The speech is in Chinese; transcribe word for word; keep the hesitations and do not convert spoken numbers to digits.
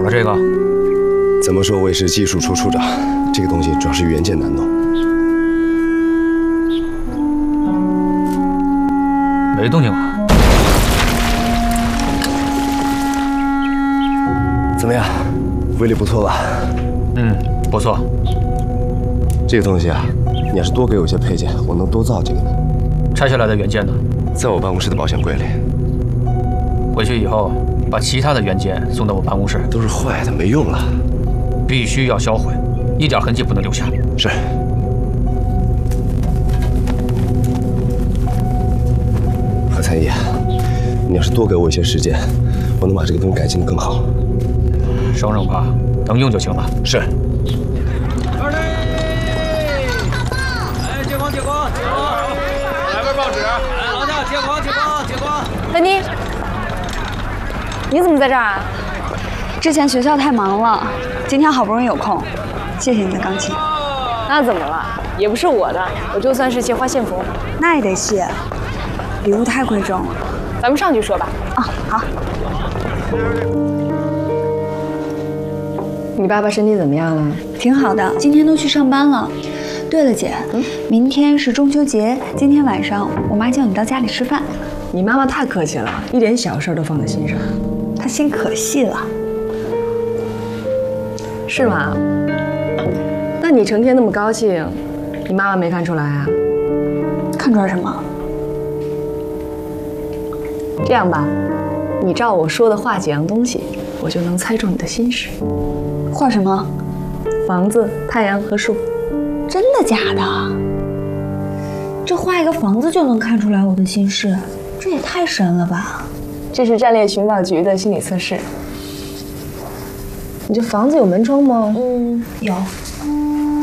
个这个？ 怎么说我也是技术处处长，这个东西主要是元件难弄。 没动静啊？ 怎么样，威力不错吧？ 嗯，不错。 这个东西啊，你要是多给我一些配件，我能多造几个呢。 拆下来的元件呢？ 在我办公室的保险柜里。 回去以后，把其他的元件送到我办公室。 都是坏的，没用了。 必须要销毁，一点痕迹不能留下。 是。何才艺，你要是多给我一些时间，我能把这个东西改进得更好。 省省吧，能用就行了。 是。 二队，哎，接光接光接光，来份报纸。哎，老大，接光接光接光。 文妮，你怎么在这儿啊？ 之前学校太忙了，今天好不容易有空，谢谢你的钢琴。 那怎么了？也不是我的，我就算是借花献佛。 那也得谢，礼物太贵重了。 咱们上去说吧。 啊，好。 你爸爸身体怎么样了？ 挺好的，今天都去上班了。对了，姐，嗯，明天是中秋节，今天晚上我妈叫你到家里吃饭。 你妈妈太客气了，一点小事都放在心上。 她心可细了。 是吗？那你成天那么高兴，你妈妈没看出来啊？ 看出来什么？ 这样吧，你照我说的画几样东西，我就能猜中你的心事。 画什么？ 房子、太阳和树。 真的假的？这画一个房子就能看出来我的心事，这也太神了吧！ 这是战略情报局的心理测试。你这房子有门窗吗？ 嗯，有。